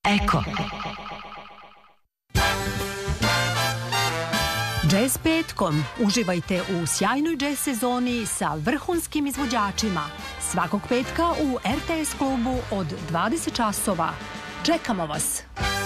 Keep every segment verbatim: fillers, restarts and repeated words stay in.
Eko. Jazz petkom. Uživajte u sjajnoj jazz sezoni sa vrhunskim izvođačima. Svakog petka u R T S klubu od dvadeset časova. Čekamo vas!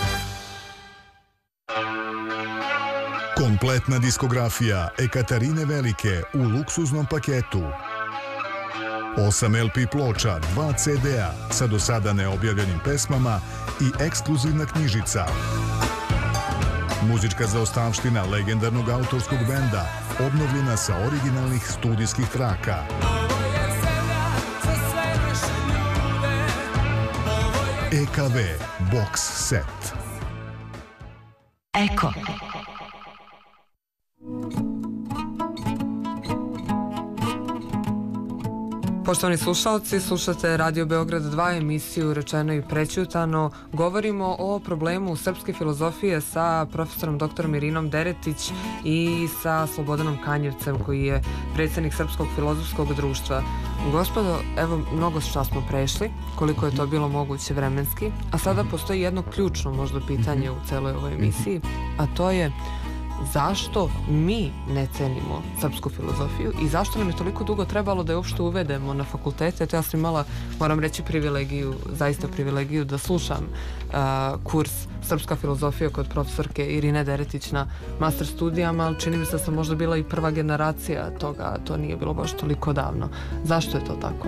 Kompletna diskografija Ekaterine Velike u luksuznom paketu. osam L P ploča, dva C D-a sa do sada neobjavljenim pesmama i ekskluzivna knjižica. Muzička zaostavština legendarnog autorskog benda, obnovljena sa originalnih studijskih traka. E K V Box Set. Eko. Poštovani slušalci, slušate Radio Beograd dva, emisiju Rečeno i prećutano. Govorimo o problemu srpske filozofije sa profesorom doktorom Irinom Deretić i sa Slobodanom Kanjevcem, koji je predsjednik Srpskog filozofskog društva. Gospodo, evo, mnogo šta smo prešli, koliko je to bilo moguće vremenski, a sada postoji jedno ključno možda pitanje u celoj ovoj emisiji, a to je zašto mi ne cenimo srpsku filozofiju i zašto nam je toliko dugo trebalo da je uopšte uvedemo na fakultete. Eto, ja sam imala, moram reći, privilegiju, zaista privilegiju da slušam uh, kurs Srpska filozofija kod profesorke Irine Deretić na master studijama, ali čini mi se da sam možda bila i prva generacija toga, to nije bilo baš toliko davno. Zašto je to tako?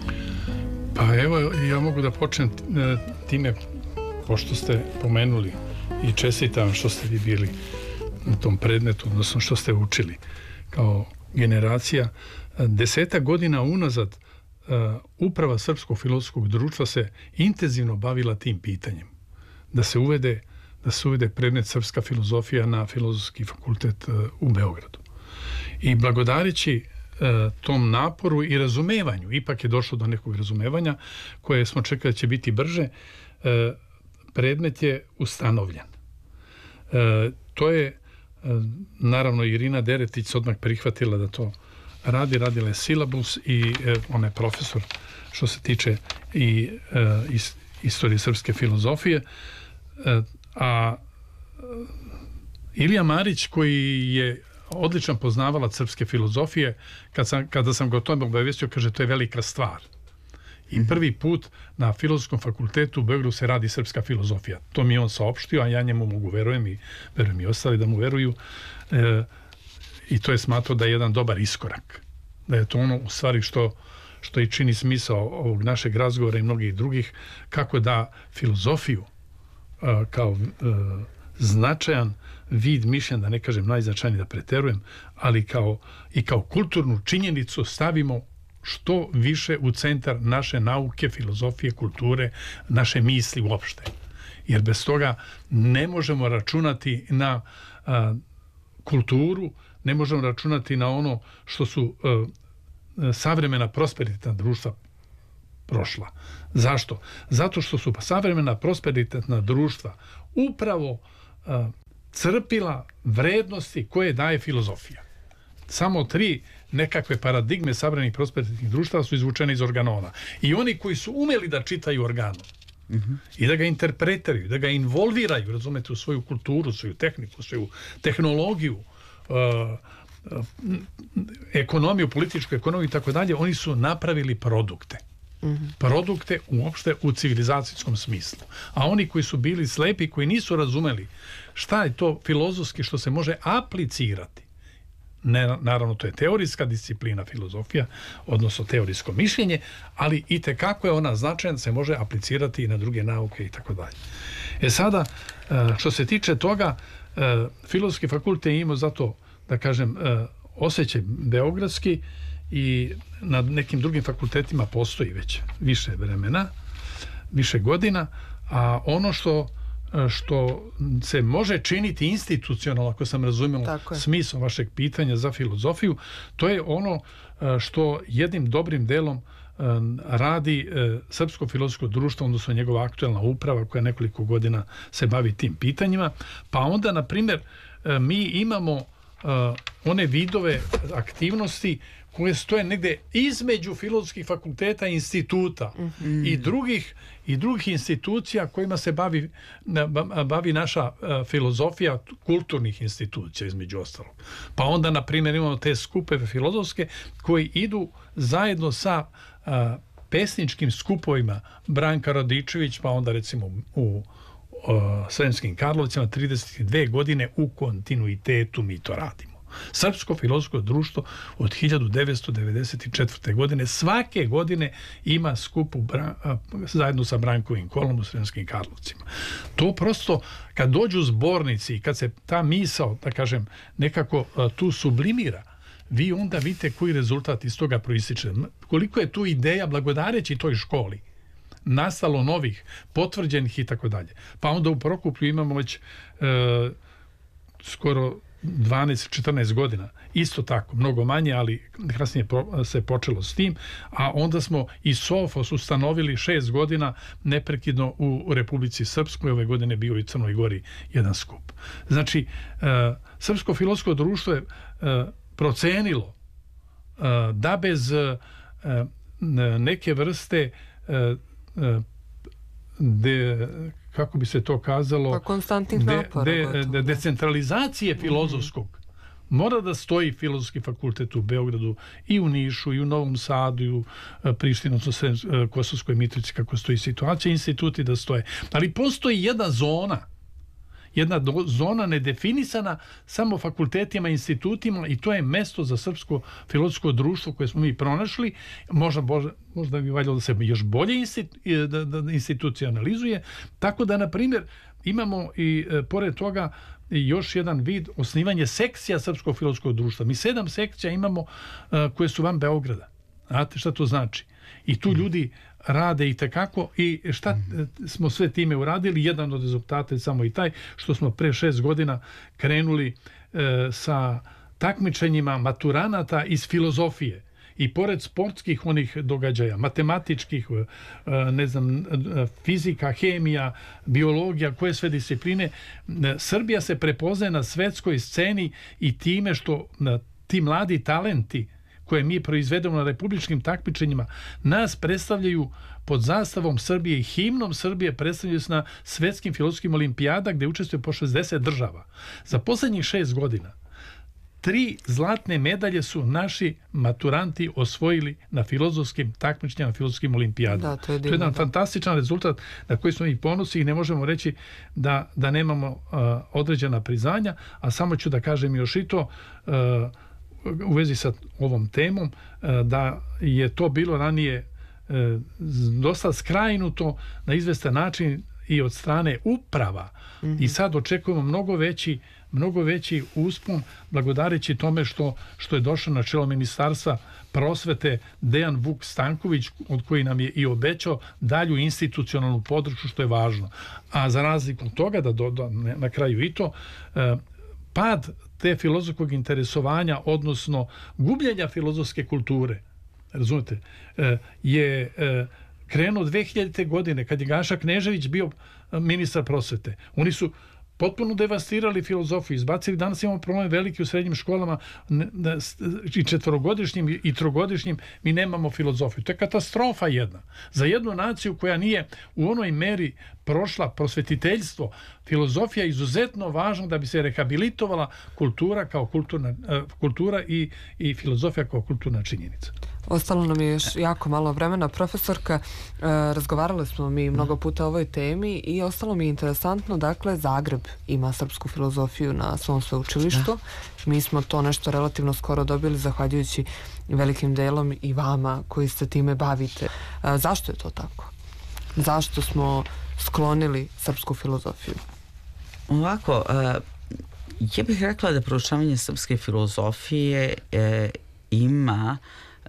Pa evo, ja mogu da počnem time, pošto ste pomenuli i čestitam što ste vi bili na tom predmetu, odnosno što ste učili kao generacija. Desetak godina unazad uprava Srpskog filozofskog društva se intenzivno bavila tim pitanjem. Da se uvede, da se uvede predmet srpska filozofija na Filozofski fakultet u Beogradu. I blagodarići tom naporu i razumevanju, ipak je došlo do nekog razumevanja koje smo čekali da će biti brže, predmet je ustanovljen. To je naravno Irina Deretić odmah prihvatila da to radi, radila je silabus i ona je profesor što se tiče i istorije srpske filozofije. A Ilija Marić, koji je odličan poznavalac srpske filozofije, kad sam, kada sam ga o tome obavestio, kaže, to je velika stvar. I prvi put na Filozofskom fakultetu u Beogradu se radi srpska filozofija. To mi je on saopštio, a ja njemu mogu verujem i verujem i ostali da mu veruju. E, I to je smatrao da je jedan dobar iskorak. Da je to ono u stvari što, što i čini smisao ovog našeg razgovora i mnogih drugih, kako da filozofiju a, kao a, značajan vid mišljenja, da ne kažem najznačajniji, da preterujem, ali kao, i kao kulturnu činjenicu stavimo što više u centar naše nauke, filozofije, kulture, naše misli uopšte. Jer bez toga ne možemo računati na a, kulturu, ne možemo računati na ono što su a, savremena prosperitetna društva prošla. Zašto? Zato što su savremena prosperitetna društva upravo a, crpila vrednosti koje daje filozofija. Samo tri nekakve paradigme savremenih prosperitetnih društava su izvučene iz Organona. I oni koji su umeli da čitaju Organon mm-hmm. i da ga interpretiraju, da ga involviraju, razumete, u svoju kulturu, svoju tehniku, svoju tehnologiju, uh, uh, ekonomiju, političku ekonomiju i tako dalje, oni su napravili produkte. Mm-hmm. Produkte uopšte u civilizacijskom smislu. A oni koji su bili slepi, koji nisu razumeli šta je to filozofski što se može aplicirati. Ne, naravno, to je teorijska disciplina filozofija, odnosno teorijsko mišljenje, ali i tekako je ona značajna, se može aplicirati i na druge nauke i tako dalje. E sada, što se tiče toga, Filozofski fakultet je imao zato, da kažem, osjećaj beogradski i na nekim drugim fakultetima postoji već više vremena, više godina, a ono što što se može činiti institucionalno, ako sam razumio smisao vašeg pitanja za filozofiju, to je ono što jednim dobrim delom radi Srpsko filozofsko društvo, odnosno njegova aktuelna uprava koja nekoliko godina se bavi tim pitanjima. Pa onda, na primjer, mi imamo one vidove aktivnosti koje stoje negde između filozofskih fakulteta i instituta mm-hmm. i drugih i drugih institucija kojima se bavi, bavi naša filozofija kulturnih institucija između ostalog. Pa onda, na primjer, imamo te skupove filozofske koji idu zajedno sa a, pesničkim skupovima Branka Radičević, pa onda recimo u a, Sremskim Karlovcima trideset dve godine u kontinuitetu mi to radimo. Srpsko filozofsko društvo od hiljadu devetsto devedeset četvrte. godine svake godine ima skup u Bra, a, zajedno sa Brankovim kolom u Sremskim Karlovcima. To prosto, kad dođu zbornici i kad se ta misao, da kažem, nekako a, tu sublimira, vi onda vidite koji rezultat iz toga proističe. Koliko je tu ideja, blagodareći toj školi, nastalo novih, potvrđenih i tako dalje. Pa onda u Prokuplju imamo već e, skoro dvanaest četrnaest godina. Isto tako, mnogo manje, ali kasnije se počelo s tim, a onda smo i Sofos ustanovili šest godina neprekidno u Republici Srpskoj, ove godine bio i Crnoj Gori jedan skup. Znači, e, Srpsko filozofsko društvo je e, procenilo e, da bez e, neke vrste e, de, kako bi se to kazalo, pa konstantnih napora, de, de, de, decentralizacije filozofskog, mm-hmm. mora da stoji Filozofski fakultet u Beogradu i u Nišu i u Novom Sadu i u Prištini, Kosovskoj Mitrovici, kako stoji situacija, instituti da stoje. Ali postoji jedna zona, jedna do, zona nedefinisana samo fakultetima i institutima, i to je mesto za Srpsko filozofsko društvo koje smo mi pronašli. Možda, možda, možda bi valjalo da se još bolje institu, da, da institucionalizuje. Tako da, na primjer, imamo i e, pored toga još jedan vid osnivanje sekcija Srpskog filozofskog društva. Mi sedam sekcija imamo e, koje su van Beograda. Znate šta to znači? I tu ljudi rade i tekako, i šta mm-hmm. smo sve time uradili. Jedan od rezultata je samo i taj što smo pre šest godina krenuli e, sa takmičenjima maturanata iz filozofije. I pored sportskih onih događaja, matematičkih, e, ne znam, fizika, hemija, biologija, koje sve discipline, e, Srbija se prepoznaje na svetskoj sceni i time što e, ti mladi talenti koje mi proizvedemo na republičkim takmičenjima nas predstavljaju pod zastavom Srbije i himnom Srbije, predstavljaju se na svetskim filozofskim olimpijada gdje učestvuju po šezdeset država. Za posljednjih šest godina tri zlatne medalje su naši maturanti osvojili na filozofskim takmičenjima, na filozofskim olimpijadama. Da, to je, to je jedan da. fantastičan rezultat na koji smo i ponosi i ne možemo reći da, da nemamo uh, određena priznanja, a samo ću da kažem još i to uh, u vezi sa ovom temom, da je to bilo ranije dosta skrajnuto na izvestan način i od strane uprava, mm-hmm. i sad očekujemo mnogo veći mnogo veći uspon blagodareći tome što, što je došao na čelo Ministarstva prosvete Dejan Vuk Stanković, od koji nam je i obećao dalju institucionalnu podršku, što je važno. A za razliku od toga, da dodam na kraju i to, pad te filozofskog interesovanja, odnosno gubljenja filozofske kulture, razumete, je krenuo dve hiljadite. godine kad je Gaša Knežević bio ministar prosvete. Oni su potpuno devastirali filozofiju, izbacili. Danas imamo problem veliki u srednjim školama, i četvorogodišnjim i trogodišnjim, mi nemamo filozofiju. To je katastrofa jedna. Za jednu naciju koja nije u onoj meri prošla prosvetiteljstvo, filozofija je izuzetno važna da bi se rehabilitovala kultura kao kulturna, kultura i, i filozofija kao kulturna činjenica. Ostalo nam je još jako malo vremena. Profesorka, e, razgovarali smo mi mnogo puta o ovoj temi i ostalo mi je interesantno, dakle, Zagreb ima srpsku filozofiju na svom sveučilištu. Da. Mi smo to nešto relativno skoro dobili, zahvaljujući velikim delom i vama koji se time bavite. E, zašto je to tako? Zašto smo sklonili srpsku filozofiju? Ovako, e, ja bih rekla da proučavanje srpske filozofije e, ima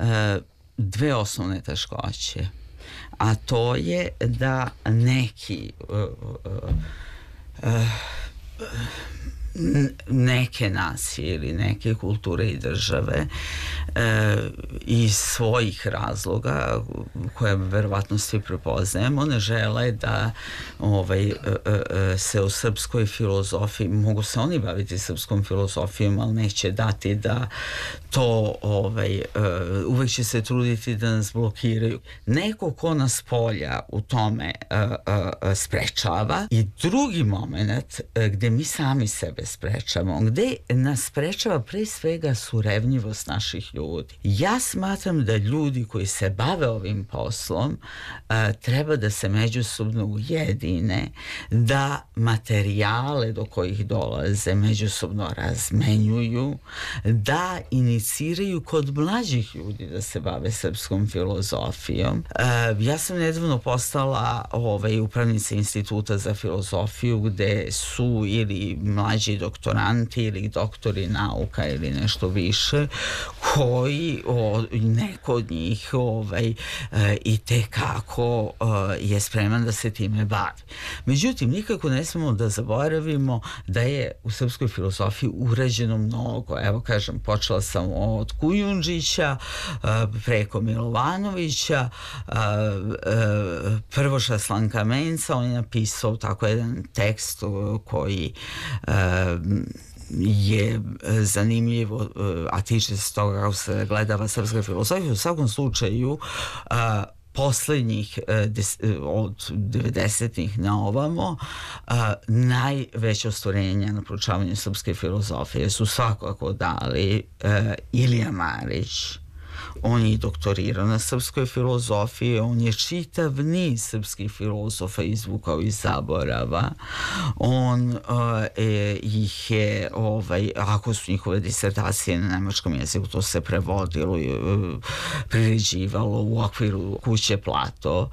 dve osnovne teškoće, a to je da neki uh, uh, uh, neke nacije ili neke kulture i države e, iz svojih razloga koje verovatno svi prepoznajemo ne žele da ovaj, e, e, se o srpskoj filozofiji, mogu se oni baviti srpskom filozofijom, ali neće dati da to ovaj, e, uvek će se truditi da nas blokiraju. Neko ko nas polja u tome e, e, sprečava i drugi moment e, gde mi sami sebe sprečavamo, gde nas sprečava pre svega surevnjivost naših ljudi. Ja smatram da ljudi koji se bave ovim poslom a, treba da se međusobno ujedine, da materijale do kojih dolaze međusobno razmenjuju, da iniciraju kod mlađih ljudi da se bave srpskom filozofijom. A, ja sam nedavno postala ovaj, upravnica Instituta za filozofiju gde su ili mlađi doktoranti ili doktori nauka ili nešto više koji o, neko od njih ovaj, e, i tekako e, je spreman da se time bavi. Međutim, nikako ne smemo da zaboravimo da je u srpskoj filozofiji urađeno mnogo. Evo kažem, počela sam od Kujundžića e, preko Milovanovića, e, e, Prvoša Slankamenca, on je napisao tako jedan tekst koji e, je zanimljivo, a tiče se toga kako se gledava srpska filozofija. U svakom slučaju a, poslednjih des, od devedesetih na ovamo a, najveće ostvarenja na proučavanju srpske filozofije su svakako dali a, Ilija Marić. On je doktorirao na srpskoj filozofiji, on je čitav niz srpskih filozofa izvukao iz zaborava. On uh, e, ih je, ovaj, ako su njihove disertacije na nemačkom jeziku, to se prevodilo i uh, priređivalo u okviru kuće Plato.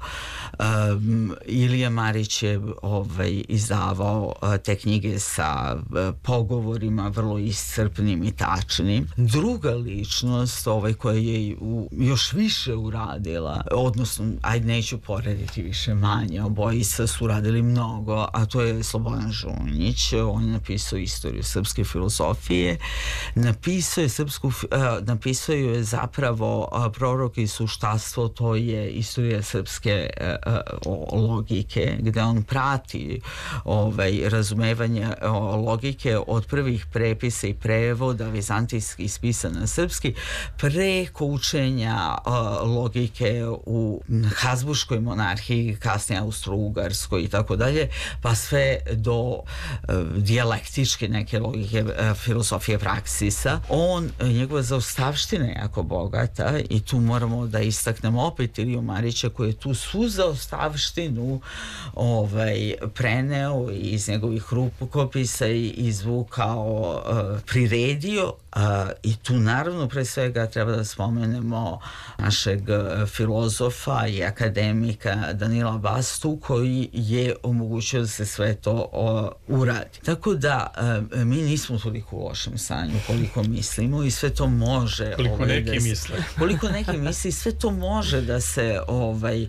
Um, Ilija Marić je ovaj, izdavao uh, te knjige sa uh, pogovorima vrlo iscrpnim i tačnim. Druga ličnost ovaj, koja je u, još više uradila, odnosno, ajde neću porediti više manje, obojica su uradili mnogo, a to je Slobodan Žunjić. On je napisao istoriju srpske filozofije, napisao je srpsku, uh, napisao je zapravo uh, Prorok i suštastvo, to je istorija srpske uh, logike, gde on prati ovaj, razumevanje uh, logike od prvih prepisa i prevoda vizantijskih spisa na srpski, preko učenja uh, logike u Habsburškoj monarhiji, kasnije Austro-Ugarskoj i tako dalje, pa sve do uh, dijalektičke neke logike uh, filozofije praksisa. On, njegova zaostavština je jako bogata i tu moramo da istaknemo opet Iliju Marića koji je tu svu zaostavštinu ovaj, preneo iz njegovih rukopisa i izvukao, uh, priredio. Uh, i tu naravno pre svega treba da spomenemo našeg uh, filozofa i akademika Danila Bastu koji je omogućio da se sve to uh, uradi. Tako da uh, mi nismo toliko u lošem stanju koliko mislimo i sve to može... Koliko ovaj, neki da se, misle. Koliko neki misli, sve to može da se ovaj,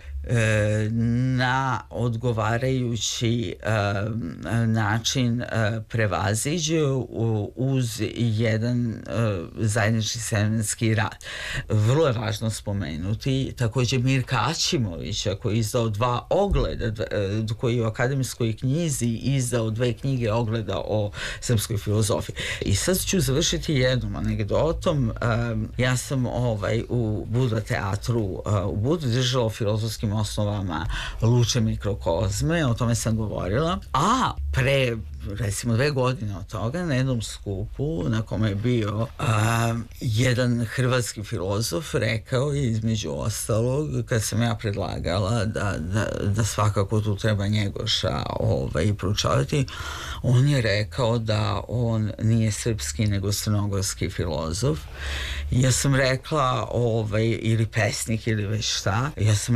na odgovarajući uh, način uh, prevaziđe uz jedan uh, zajednički semenski rad. Vrlo je važno spomenuti također Mirka Aćimovića koji je izdao dva ogleda, uh, koji je u akademskoj knjizi izdao dve knjige ogleda o srpskoj filozofiji. I sad ću završiti jednom anegdotom. Um, ja sam ovaj, u Buda teatru uh, u Budu držala o filozofskim osnovama Luče mikrokozme, o tome sam govorila, a pre recimo dve godine od toga na jednom skupu na kome je bio a, jedan hrvatski filozof rekao je između ostalog, kad sam ja predlagala da, da, da svakako tu treba Njegoša ovaj, proučavati, on je rekao da on nije srpski nego crnogorski filozof. Ja sam rekla ovaj, ili pesnik ili već šta, ja sam rekla da je on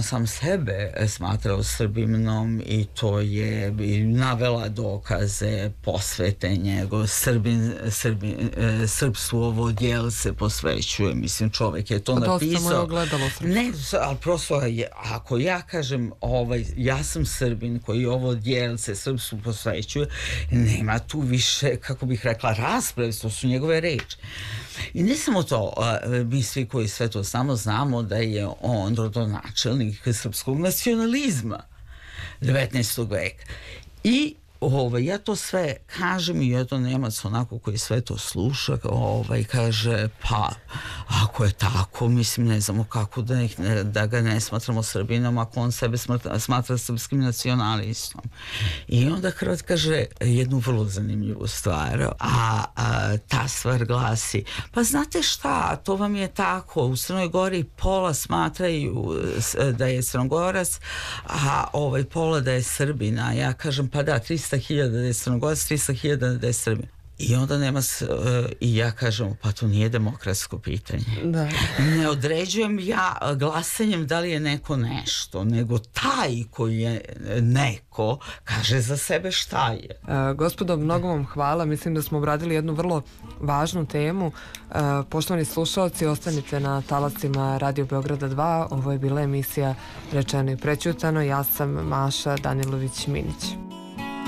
sam sebe smatrao Srbinom i to je i navela dokaze posvete njegov Srbin, Srbin, srpstvu ovo djelo se posvećuje, mislim čovjek je to pa napisao. Ne, ali prosto je, ako ja kažem ovaj, ja sam Srbin koji ovo djelo se srpstvu posvećuje, nema tu više, kako bih rekla, rasprave, to su njegove reči. I ne samo to, mi svi koji sve to samo znamo da je on rodonačelnik srpskog nacionalizma devetnaestog veka. I ovaj, ja to sve kažem i jedan Nemac onako koji sve to sluša ovaj, kaže pa ako je tako mislim ne znamo kako da, ih, da ga ne smatramo Srbinom ako on sebe smatra, smatra srpskim nacionalistom. I onda Hrvat kaže jednu vrlo zanimljivu stvar, a, a ta stvar glasi pa znate šta, to vam je tako, u Crnoj Gori pola smatraju da je Crnogorac, a ovaj, pola da je Srbin, a ja kažem pa da, trista hiljada da je Crnogorac, trista hiljada da je Srbin. I onda nema s, uh, i ja kažem pa to nije demokratsko pitanje. Da. Ne određujem ja glasanjem da li je neko nešto, nego taj koji je neko kaže za sebe šta je. E, gospodo, mnogo vam hvala, mislim da smo obradili jednu vrlo važnu temu. E, poštovani slušalci, ostanite na talasima Radio Beograda dva, ovo je bila emisija Rečeno i prećutano, ja sam Maša Danilović-Minić.